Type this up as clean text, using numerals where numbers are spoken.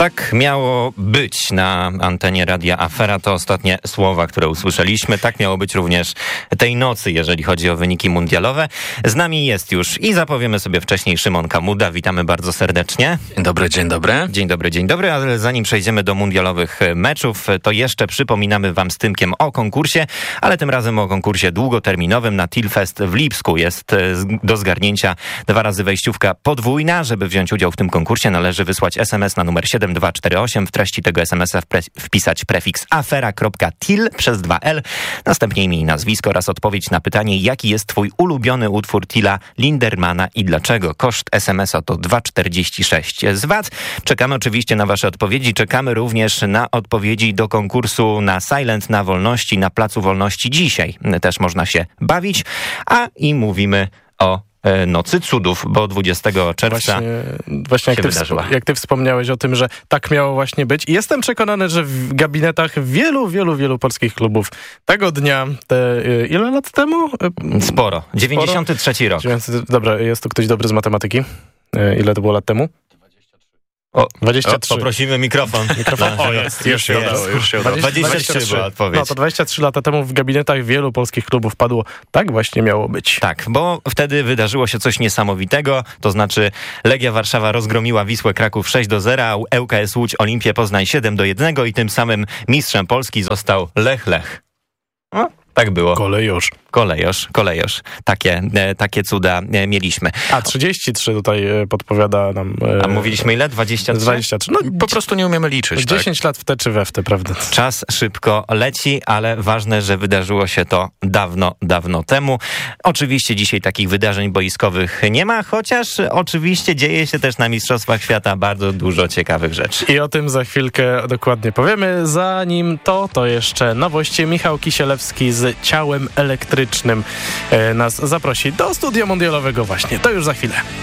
Tak miało być na antenie Radia Afera. To ostatnie słowa, które usłyszeliśmy. Tak miało być również tej nocy, jeżeli chodzi o wyniki mundialowe. Z nami jest już i zapowiemy sobie wcześniej Szymon Kamuda. Witamy bardzo serdecznie. Dzień dobry, dzień dobry. Dzień dobry, ale zanim przejdziemy do mundialowych meczów, to jeszcze przypominamy wam z Tymkiem o konkursie, ale tym razem o konkursie długoterminowym na Tilfest w Lipsku. Jest do zgarnięcia 2 razy wejściówka podwójna. Żeby wziąć udział w tym konkursie, należy wysłać SMS na numer 7248. W treści tego SMS-a wpisać prefiks afera.til przez 2L, następnie imię i nazwisko oraz odpowiedź na pytanie, jaki jest twój ulubiony utwór Tilla Lindermana i dlaczego. Koszt SMS-a to 2,46 z VAT. Czekamy oczywiście na wasze odpowiedzi. Czekamy również na odpowiedzi do konkursu na Silent na Wolności, na Placu Wolności dzisiaj. Też można się bawić, a i mówimy o Nocy Cudów, bo 20 czerwca właśnie się wydarzyła. Jak ty wspomniałeś o tym, że tak miało właśnie być. I jestem przekonany, że w gabinetach wielu polskich klubów tego dnia, ile lat temu? Sporo. 93 rok. Dobra, jest tu ktoś dobry z matematyki? Ile to było lat temu? 23. Poprosimy mikrofon. Już się udało. 23 była odpowiedź. No to 23 lata temu w gabinetach wielu polskich klubów padło, tak właśnie miało być. Tak, bo wtedy wydarzyło się coś niesamowitego, to znaczy Legia Warszawa rozgromiła Wisłę Kraków 6-0, a ŁKS Łódź Olimpię Poznań 7-1 i tym samym mistrzem Polski został Lech. No, tak było. Kolejosz. Takie cuda mieliśmy. A 33 tutaj podpowiada nam... A mówiliśmy ile? 23? 23. No po prostu nie umiemy liczyć. 10 lat w te czy we w te, prawda? Czas szybko leci, ale ważne, że wydarzyło się to dawno temu. Oczywiście dzisiaj takich wydarzeń boiskowych nie ma, chociaż oczywiście dzieje się też na Mistrzostwach Świata bardzo dużo ciekawych rzeczy. I o tym za chwilkę dokładnie powiemy. Zanim to jeszcze nowości. Michał Kisielewski z Ciałem Elektrycznym nas zaprosi do studia mundialowego właśnie. To już za chwilę.